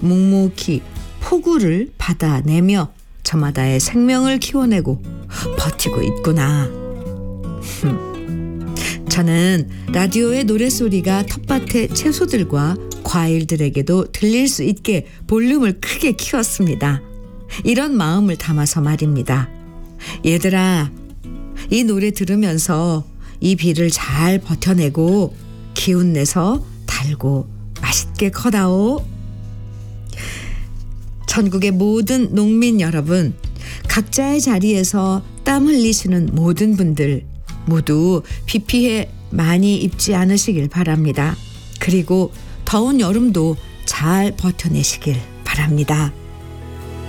묵묵히 폭우를 받아내며 저마다의 생명을 키워내고 버티고 있구나. 저는 라디오의 노랫소리가 텃밭의 채소들과 과일들에게도 들릴 수 있게 볼륨을 크게 키웠습니다. 이런 마음을 담아서 말입니다. 얘들아, 이 노래 들으면서 이 비를 잘 버텨내고 기운 내서 달고 맛있게 커다오. 전국의 모든 농민 여러분, 각자의 자리에서 땀 흘리시는 모든 분들 모두 비 피해 많이 입지 않으시길 바랍니다. 그리고 더운 여름도 잘 버텨내시길 바랍니다.